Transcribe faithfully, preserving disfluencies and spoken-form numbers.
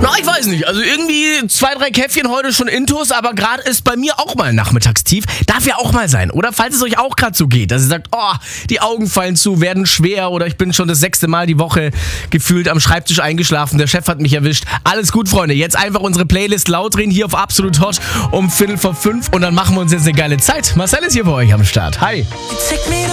Na, ich weiß nicht. Also irgendwie zwei, drei Käffchen heute schon intus, aber gerade ist bei mir auch mal Nachmittagstief. Darf ja auch mal sein, oder? Falls es euch auch gerade so geht, dass ihr sagt, oh, die Augen fallen zu, werden schwer oder ich bin schon das sechste Mal die Woche gefühlt am Schreibtisch eingeschlafen, der Chef hat mich erwischt. Alles gut, Freunde. Jetzt einfach unsere Playlist laut drehen hier auf Absolut Hot um Viertel vor fünf und dann machen wir uns jetzt eine geile Zeit. Marcel ist hier bei euch am Start. Hi.